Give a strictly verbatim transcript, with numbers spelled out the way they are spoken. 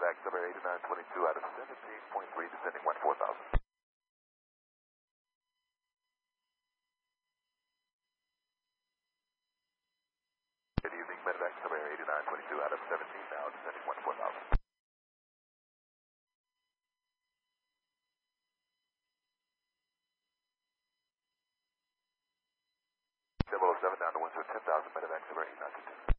medevac Silver eighty-nine twenty-two out of seventeen point three, descending one four thousand. Good evening, medevac Silver eighty-nine twenty-two out of seventeen now, descending one four thousand. double oh seven down to Windsor ten thousand, medevac Silver eighty-nine twenty-two.